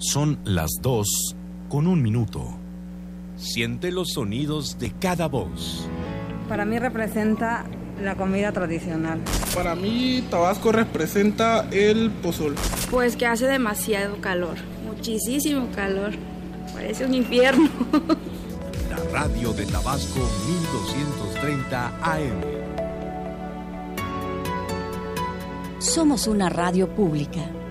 Son las 2:01. Siente los sonidos de cada voz. Para mí representa la comida tradicional. Para mí Tabasco representa el pozol. Pues que hace demasiado calor, muchísimo calor, parece un infierno. La radio de Tabasco 1230 AM. Somos una radio pública.